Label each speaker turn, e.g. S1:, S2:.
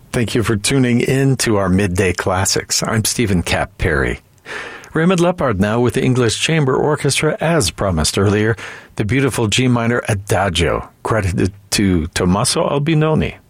S1: Thank you for tuning in to our Midday Classics. I'm Stephen Cap Perry. Raymond Lepard now with the English Chamber Orchestra, as promised earlier, the beautiful G minor Adagio, credited to Tommaso Albinoni.